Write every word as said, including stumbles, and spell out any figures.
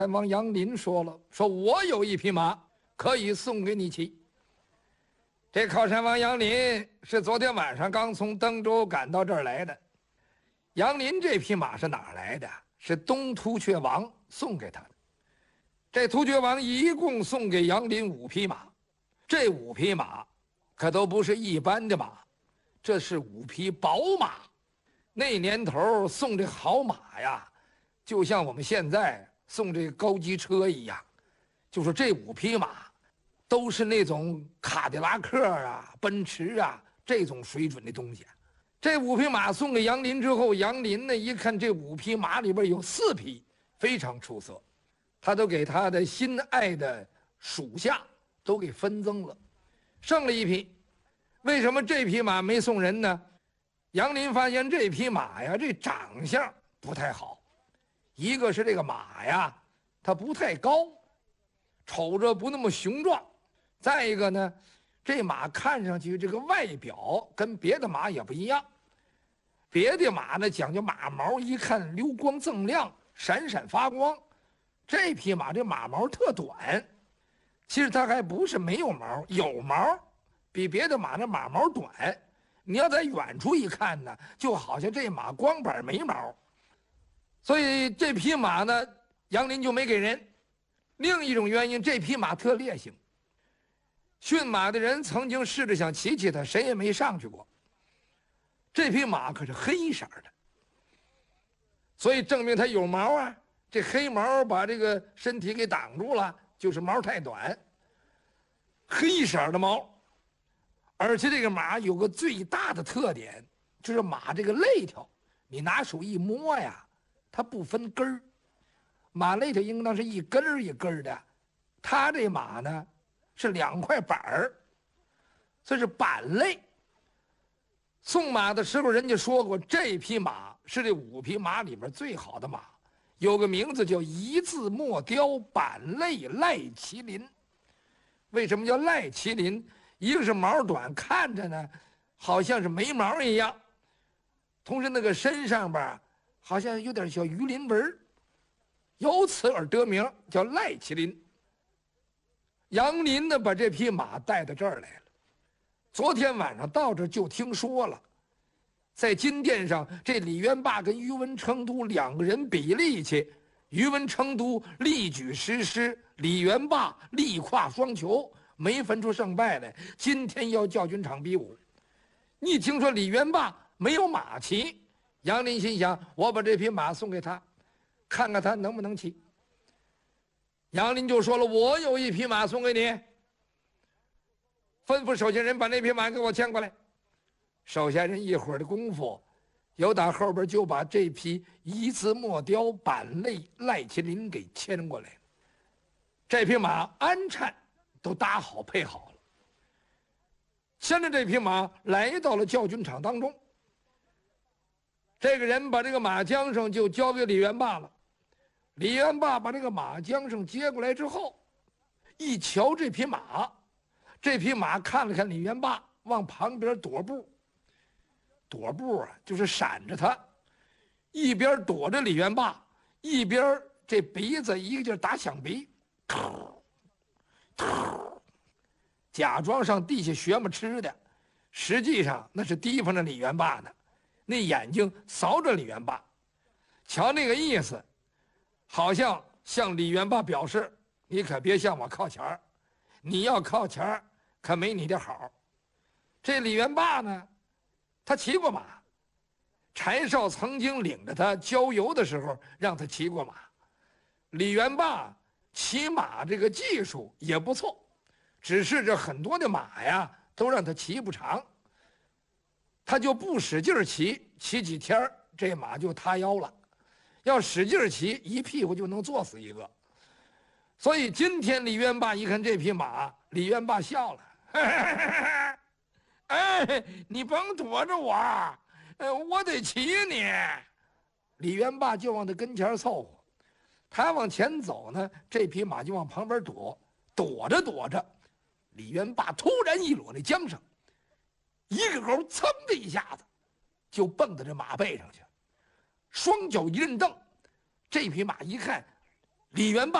王杨林说了：“说我有一匹马，可以送给你骑。”这靠山王杨林是昨天晚上刚从登州赶到这儿来的。杨林这匹马是哪儿来的？是东突厥王送给他的。这突厥王一共送给杨林五匹马，这五匹马可都不是一般的马，这是五匹宝马。那年头送这好马呀，就像我们现在送这高级车一样，就是这五匹马都是那种卡迪拉克啊、奔驰啊这种水准的东西。这五匹马送给杨林之后，杨林呢一看这五匹马里边有四匹非常出色，他都给他的心爱的属下都给分赠了，剩了一匹。为什么这匹马没送人呢？杨林发现这匹马呀，这长相不太好，一个是这个马呀，它不太高，瞅着不那么雄壮；再一个呢，这马看上去这个外表跟别的马也不一样。别的马呢讲究马毛，一看流光锃亮，闪闪发光。这匹马这马毛特短，其实它还不是没有毛，有毛，比别的马那马毛短。你要在远处一看呢，就好像这马光板没毛。所以这匹马呢，杨林就没给人。另一种原因，这匹马特烈性，驯马的人曾经试着想骑骑它，谁也没上去过。这匹马可是黑色的，所以证明它有毛啊。这黑毛把这个身体给挡住了，就是毛太短，黑色的毛。而且这个马有个最大的特点，就是马这个肋条，你拿手一摸呀，它不分根儿，马肋条应当是一根儿一根儿的，它这马呢是两块板儿，这是板肋。送马的时候，人家说过，这匹马是这五匹马里边最好的马，有个名字叫一字莫雕板肋赖麒麟。为什么叫赖麒麟？一个是毛短，看着呢好像是没毛一样，同时那个身上边好像有点小鱼鳞纹，由此而得名叫赖麒麟。杨林呢把这匹马带到这儿来了，昨天晚上到这就听说了，在金殿上这李元霸跟于文成都两个人比力气，于文成都力举石狮，李元霸力跨双球，没分出胜败来。今天要教军场比武，一听说李元霸没有马骑，杨林心想，我把这匹马送给他，看看他能不能骑。杨林就说了，我有一匹马送给你，吩咐手下人把那匹马给我牵过来。手下人一会儿的功夫，有打后边就把这匹一字莫雕板肋赖麒麟给牵过来了。这匹马鞍颤都搭好配好了，牵着这匹马来到了教军场当中。这个人把这个马缰绳就交给李元霸了。李元霸把这个马缰绳接过来之后，一瞧这匹马，这匹马看了看李元霸，往旁边躲步。躲步啊，就是闪着他，一边躲着李元霸，一边这鼻子一个劲儿打响鼻，假装上地下学么吃的，实际上那是提防着李元霸呢。那眼睛扫着李元霸，瞧那个意思，好像向李元霸表示，你可别向我靠前儿，你要靠前儿可没你的好。这李元霸呢，他骑过马，柴少曾经领着他郊游的时候让他骑过马。李元霸骑马这个技术也不错，只是这很多的马呀都让他骑不长，他就不使劲骑，骑几天这马就塌腰了，要使劲骑一屁股就能坐死一个。所以今天李元霸一看这匹马，李元霸笑了，哎，你甭躲着我，呃，我得骑你。李元霸就往他跟前凑合，他往前走呢，这匹马就往旁边躲，躲着躲着，李元霸突然一裸那缰绳，一个勾噌的一下子就蹦到这马背上去，双脚一蹬，这匹马一看李元霸